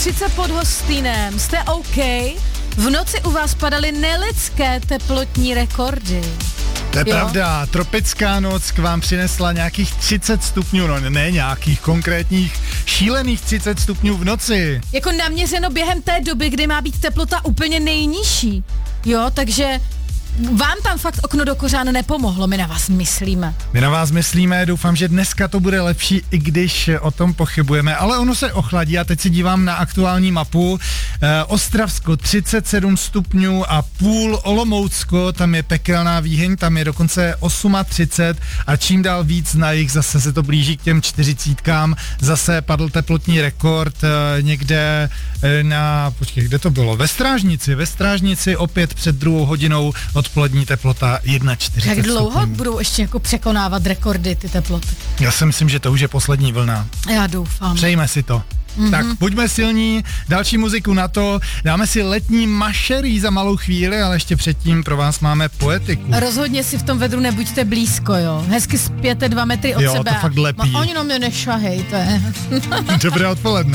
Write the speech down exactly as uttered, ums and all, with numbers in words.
třicet pod Hostýnem. Jste OK? V noci u vás padaly nelidské teplotní rekordy. To je Jo. pravda, tropická noc k vám přinesla nějakých třicet stupňů, no ne nějakých konkrétních, šílených třicet stupňů v noci. Jako naměřeno během té doby, kdy má být teplota úplně nejnižší. Jo, takže vám tam fakt okno do kořán nepomohlo, my na vás myslíme. My na vás myslíme, doufám, že dneska to bude lepší, i když o tom pochybujeme, ale ono se ochladí a teď se dívám na aktuální mapu. E, Ostravsko třicet sedm stupňů a půl, Olomoucko, tam je pekelná výhyň, tam je dokonce třicet osm a čím dál víc na jich zase se to blíží k těm čtyřicítkám, zase padl teplotní rekord e, někde e, na, počkej, kde to bylo? Ve Strážnici, ve Strážnici opět před druhou hodinou odpolední teplota čtyřicet jedna. Jak dlouho stupňů. budou ještě jako překonávat rekordy ty teploty? Já si myslím, že to už je poslední vlna. Já doufám. Přejme si to. Mm-hmm. Tak buďme silní, další muziku na to, dáme si letní mašerí za malou chvíli, ale ještě předtím pro vás máme poetiku. Rozhodně si v tom vedru nebuďte blízko, jo. Hezky spěte dva metry od Jo, sebe. to fakt lepí. No, oni na mě nešahejte. Dobré odpoledne.